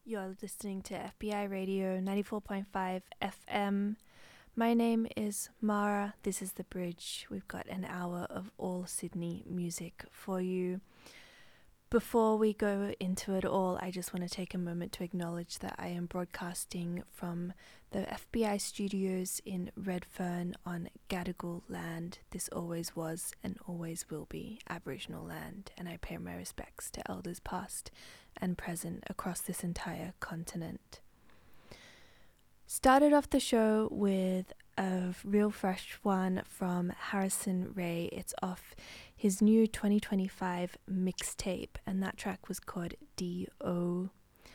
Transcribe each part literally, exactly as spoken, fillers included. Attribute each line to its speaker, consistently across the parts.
Speaker 1: You're listening to F B I Radio ninety-four point five F M. My name is Mara. This is The Bridge. We've got an hour of all Sydney music for you. Before we go into it all, I just want to take a moment to acknowledge that I am broadcasting from the F B I studios in Redfern on Gadigal land. This always was and always will be Aboriginal land, and I pay my respects to elders past and present across this entire continent. Started off the show with a real fresh one from Harrison Ray. It's off his new twenty twenty-five mixtape, and that track was called D O.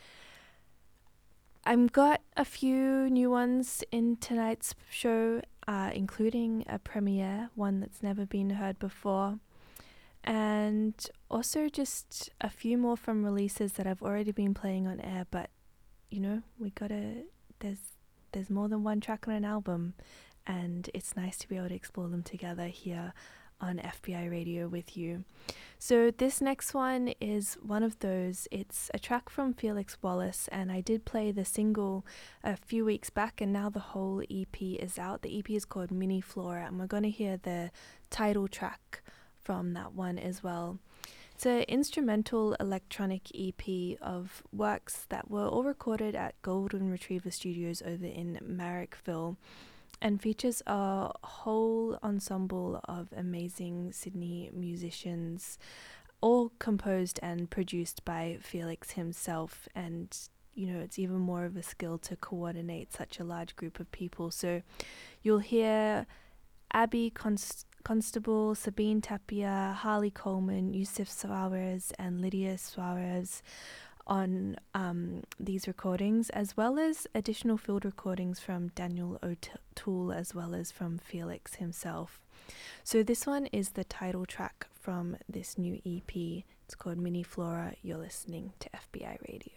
Speaker 1: I've got a few new ones in tonight's show, uh, including a premiere, one that's never been heard before, and also just a few more from releases that I've already been playing on air, but, you know, we gotta, there's there's more than one track on an album, and it's nice to be able to explore them together here on F B I Radio with you. So this next one is one of those. It's a track from Felix Wallace, and I did play the single a few weeks back, and now the whole E P is out. The E P is called Mini Flora, and we're going to hear the title track from that one as well. It's an instrumental electronic E P of works that were all recorded at Golden Retriever Studios over in Marrickville, and features a whole ensemble of amazing Sydney musicians, all composed and produced by Felix himself. And, you know, it's even more of a skill to coordinate such a large group of people. So you'll hear Abby Const- Constable, Sabine Tapia, Harley Coleman, Yusuf Suarez, and Lydia Suarez on um, these recordings, as well as additional field recordings from Daniel O'Toole, as well as from Felix himself. So this one is the title track from this new E P. It's called Mini Flora. You're listening to F B I Radio.